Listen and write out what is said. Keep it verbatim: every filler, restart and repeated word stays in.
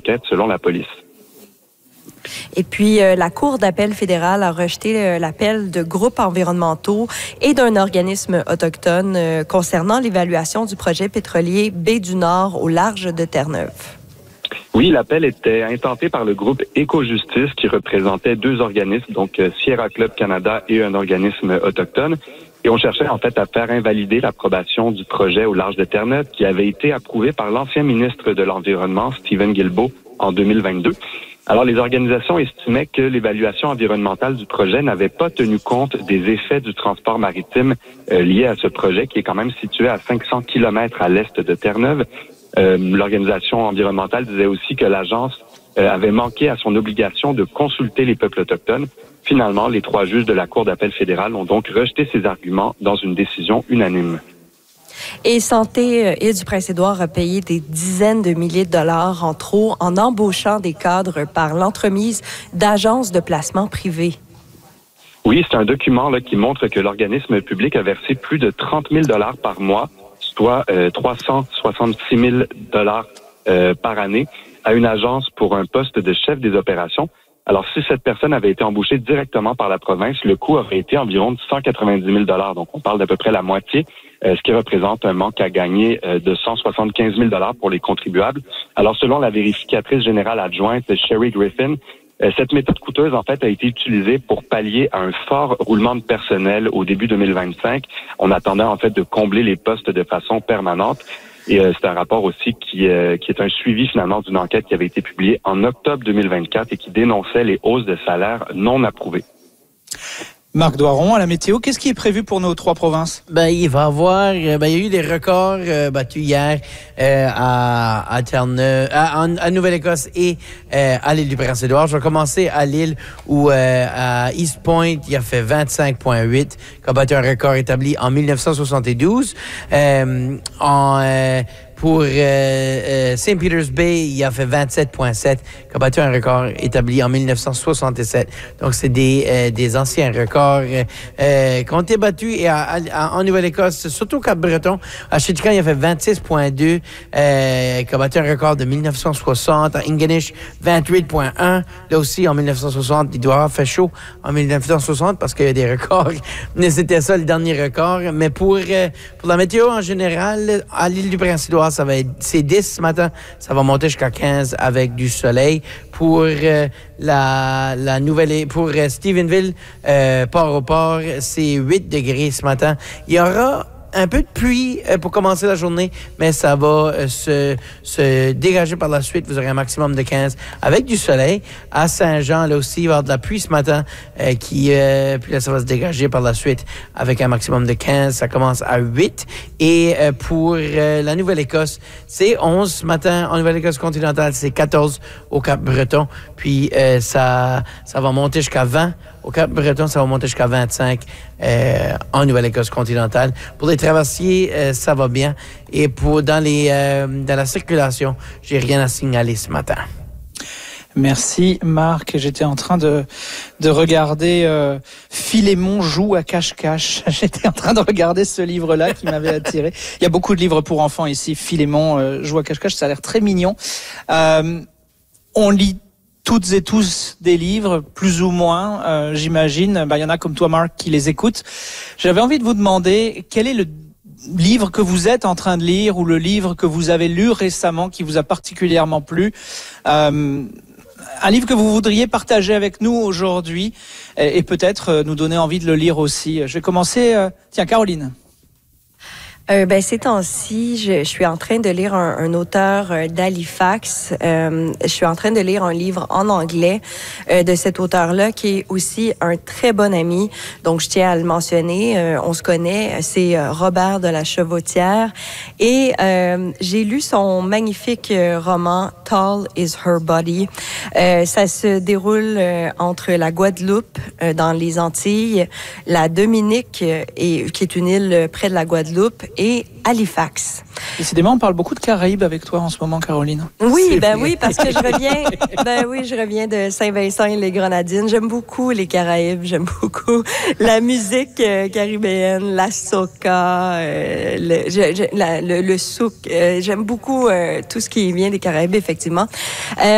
d'enquête selon la police. Et puis, euh, la Cour d'appel fédérale a rejeté euh, l'appel de groupes environnementaux et d'un organisme autochtone euh, concernant l'évaluation du projet pétrolier Baie du Nord au large de Terre-Neuve. Oui, l'appel était intenté par le groupe Éco-Justice qui représentait deux organismes, donc Sierra Club Canada et un organisme autochtone. Et on cherchait en fait à faire invalider l'approbation du projet au large de Terre-Neuve qui avait été approuvé par l'ancien ministre de l'Environnement, Stephen Guilbeault, en deux mille vingt-deux. Alors, les organisations estimaient que l'évaluation environnementale du projet n'avait pas tenu compte des effets du transport maritime euh, lié à ce projet qui est quand même situé à cinq cents kilomètres à l'est de Terre-Neuve. Euh, l'organisation environnementale disait aussi que l'agence euh, avait manqué à son obligation de consulter les peuples autochtones. Finalement, les trois juges de la Cour d'appel fédérale ont donc rejeté ces arguments dans une décision unanime. Et Santé Île-du-Prince-Édouard a payé des dizaines de milliers de dollars en trop en embauchant des cadres par l'entremise d'agences de placement privées. Oui, c'est un document là, qui montre que l'organisme public a versé plus de trente mille dollars par mois, soit euh, trois cent soixante-six mille dollars euh, par année, à une agence pour un poste de chef des opérations. Alors, si cette personne avait été embauchée directement par la province, le coût aurait été environ de cent quatre-vingt-dix mille dollars. Donc, on parle d'à peu près la moitié, euh, ce qui représente un manque à gagner euh, de cent soixante-quinze mille dollars pour les contribuables. Alors, selon la vérificatrice générale adjointe Sherry Griffin, euh, cette méthode coûteuse, en fait, a été utilisée pour pallier à un fort roulement de personnel au début deux mille vingt-cinq. On attendait, en fait, de combler les postes de façon permanente. Et euh, c'est un rapport aussi qui, euh, qui est un suivi finalement d'une enquête qui avait été publiée en octobre deux mille vingt-quatre et qui dénonçait les hausses de salaire non approuvées. Marc Doiron, à la météo, qu'est-ce qui est prévu pour nos trois provinces? Ben, il va y avoir, ben, il y a eu des records euh, battus hier euh, à, à Terre-Neuve, à, à Nouvelle-Écosse et euh, à l'île du Prince-Édouard. Je vais commencer à l'île où euh, à East Point, il a fait vingt-cinq virgule huit, qui a battu un record établi en dix-neuf cent soixante-douze. Euh, en euh, Pour euh, euh, Saint Peter's Bay, il a fait vingt-sept virgule sept, qui a battu un record établi en dix-neuf cent soixante-sept. Donc, c'est des, euh, des anciens records euh, qui ont été battus. Et à, à, en Nouvelle-Écosse, surtout au Cap-Breton, à Ketchikan, il a fait vingt-six virgule deux, euh, qui a battu un record de dix-neuf cent soixante. À Ingonish, vingt-huit virgule un. Là aussi, en dix-neuf cent soixante, il doit avoir fait chaud en dix-neuf cent soixante parce qu'il y a des records. Mais c'était ça, le dernier record. Mais pour, euh, pour la météo en général, à l'île du Prince-Édouard, ça va être, c'est dix ce matin, ça va monter jusqu'à quinze avec du soleil. Pour euh, la, la nouvelle, pour euh, Stephenville, euh, Port-au-Port, c'est huit degrés ce matin. Il y aura un peu de pluie euh, pour commencer la journée, mais ça va euh, se, se dégager par la suite. Vous aurez un maximum de quinze avec du soleil. À Saint-Jean, là aussi, il va y avoir de la pluie ce matin, euh, qui, euh, puis là, ça va se dégager par la suite avec un maximum de quinze. Ça commence à huit. Et euh, pour euh, la Nouvelle-Écosse, c'est onze ce matin. En Nouvelle-Écosse continentale, c'est quatorze au Cap-Breton. Puis euh, ça, ça va monter jusqu'à vingt. Au Cap-Breton, ça va monter jusqu'à vingt-cinq euh, en Nouvelle-Écosse continentale. Pour les traversiers, euh, ça va bien. Et pour dans les euh, dans la circulation, j'ai rien à signaler ce matin. Merci Marc. J'étais en train de de regarder euh, Philémon joue à cache-cache. J'étais en train de regarder ce livre-là qui m'avait attiré. Il y a beaucoup de livres pour enfants ici. Philémon euh, joue à cache-cache, ça a l'air très mignon. Euh, on lit toutes et tous des livres, plus ou moins, euh, j'imagine. Ben, il y en a comme toi, Marc, qui les écoutent. J'avais envie de vous demander quel est le livre que vous êtes en train de lire ou le livre que vous avez lu récemment qui vous a particulièrement plu. Euh, un livre que vous voudriez partager avec nous aujourd'hui et, et peut-être nous donner envie de le lire aussi. Je vais commencer. Euh, tiens, Caroline. Euh, ben, ces temps-ci, je, je suis en train de lire un, un auteur euh, d'Halifax. Euh, je suis en train de lire un livre en anglais euh, de cet auteur-là qui est aussi un très bon ami. Donc, je tiens à le mentionner. Euh, on se connaît. C'est euh, Robert de la Chevaudière. Et euh, j'ai lu son magnifique euh, roman « Tall is Her Body ». Euh, ça se déroule euh, entre la Guadeloupe, euh, dans les Antilles, la Dominique, euh, et, qui est une île près de la Guadeloupe, et Halifax. Décidément, on parle beaucoup de Caraïbes avec toi en ce moment, Caroline. Oui, C'est ben vrai. oui, parce que je reviens, ben oui, je reviens de Saint-Vincent et les Grenadines. J'aime beaucoup les Caraïbes, j'aime beaucoup la musique euh, caribéenne, la soca, euh, le, je, je, la, le, le souk. Euh, j'aime beaucoup euh, tout ce qui vient des Caraïbes, effectivement. Euh,